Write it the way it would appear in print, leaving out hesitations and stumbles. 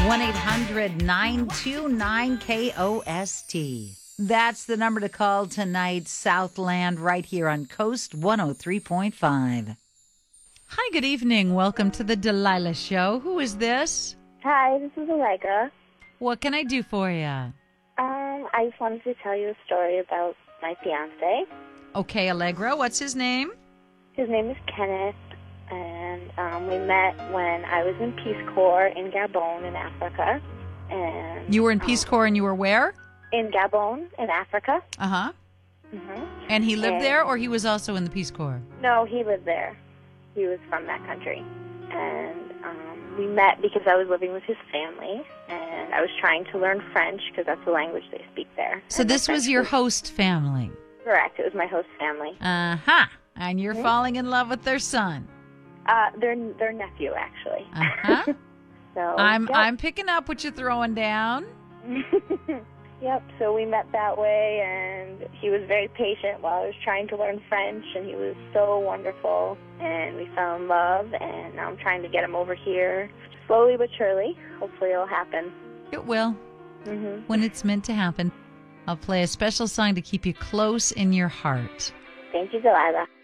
1-800-929-KOST. That's the number to call tonight, Southland, right here on Coast 103.5. Hi, good evening. Welcome to the Delilah Show. Who is this? Hi, this is Allegra. What can I do for you? I just wanted to tell you a story about my fiance. Okay, Allegra, what's his name? His name is Kenneth, and we met when I was in Peace Corps in Gabon in Africa. And You were in Peace Corps and you were where? in Gabon in Africa. Uh-huh. And he lived there, or he was also in the Peace Corps? No, he lived there. He was from that country. And we met because I was living with his family, and I was trying to learn French because that's the language they speak there. So And this the was French your host family? Correct. It was my host family. Uh-huh. And you're falling in love with their son? Their nephew, actually. Uh-huh. So I'm picking up what you're throwing down. Yep, so we met that way, and he was very patient while I was trying to learn French, and he was so wonderful, and we fell in love, and now I'm trying to get him over here slowly but surely. Hopefully it'll happen. It will, when it's meant to happen. I'll play a special song to keep you close in your heart. Thank you, Delilah.